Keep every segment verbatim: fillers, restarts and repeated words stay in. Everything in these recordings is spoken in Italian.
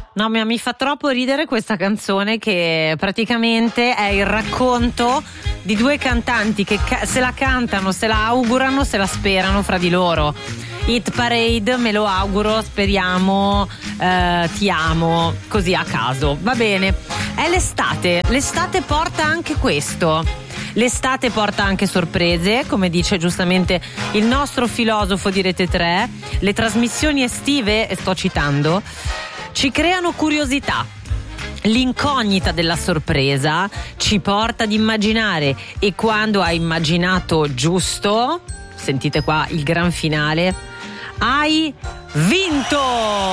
No, mi, mi fa troppo ridere questa canzone, che praticamente è il racconto di due cantanti che ca- se la cantano, se la augurano, se la sperano fra di loro. Hit Parade, me lo auguro, speriamo, eh, ti amo, così a caso. Va bene, è l'estate, l'estate porta anche questo. L'estate porta anche sorprese, come dice giustamente il nostro filosofo di Rete tre. Le trasmissioni estive, e sto citando, ci creano curiosità. L'incognita della sorpresa ci porta ad immaginare, e quando hai immaginato giusto, sentite qua il gran finale, hai vinto!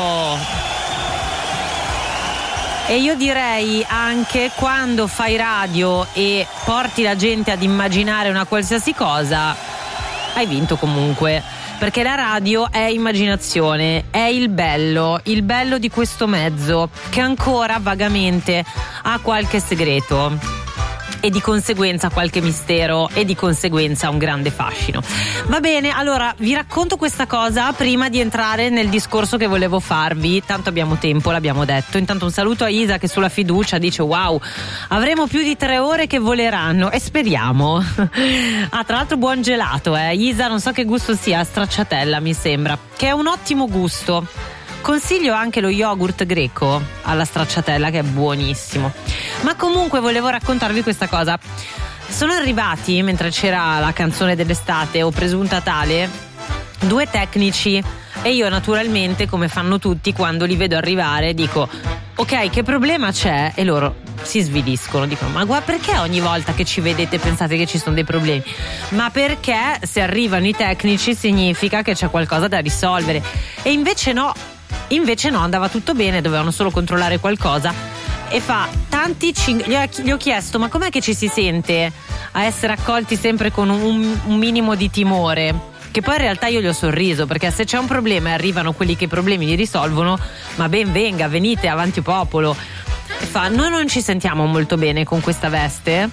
E io direi anche quando fai radio e porti la gente ad immaginare una qualsiasi cosa, hai vinto comunque. Perché la radio è immaginazione, è il bello, il bello di questo mezzo, che ancora vagamente ha qualche segreto e di conseguenza qualche mistero e di conseguenza un grande fascino. Va bene, allora vi racconto questa cosa prima di entrare nel discorso che volevo farvi, tanto abbiamo tempo, l'abbiamo detto. Intanto un saluto a Isa che sulla fiducia dice wow, avremo più di tre ore che voleranno, e speriamo. Ah, tra l'altro buon gelato, eh Isa, non so che gusto sia, stracciatella mi sembra, che è un ottimo gusto. Consiglio anche lo yogurt greco alla stracciatella, che è buonissimo. Ma comunque volevo raccontarvi questa cosa. Sono arrivati, mentre c'era la canzone dell'estate o presunta tale, due tecnici, e io naturalmente, come fanno tutti, quando li vedo arrivare dico ok, che problema c'è? E loro si sviliscono, dicono ma guarda, perché ogni volta che ci vedete pensate che ci sono dei problemi? Ma perché se arrivano i tecnici significa che c'è qualcosa da risolvere. E invece no, invece no, andava tutto bene, dovevano solo controllare qualcosa. E fa tanti cing- gli, ho, gli ho chiesto ma com'è che ci si sente a essere accolti sempre con un, un minimo di timore, che poi in realtà io gli ho sorriso, perché se c'è un problema e arrivano quelli che i problemi li risolvono, ma ben venga, venite, avanti popolo. E fa noi non ci sentiamo molto bene con questa veste,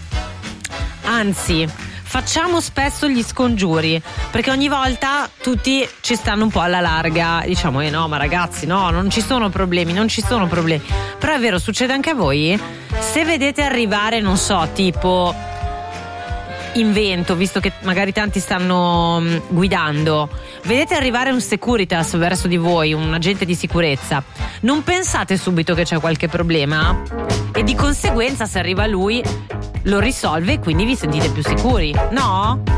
anzi facciamo spesso gli scongiuri, perché ogni volta tutti ci stanno un po' alla larga, diciamo eh no ma ragazzi no, non ci sono problemi, non ci sono problemi. Però è vero, succede anche a voi? Se vedete arrivare, non so, tipo invento, visto che magari tanti stanno um, guidando, vedete arrivare un Securitas verso di voi, un agente di sicurezza, non pensate subito che c'è qualche problema? E di conseguenza se arriva lui lo risolve e quindi vi sentite più sicuri, no?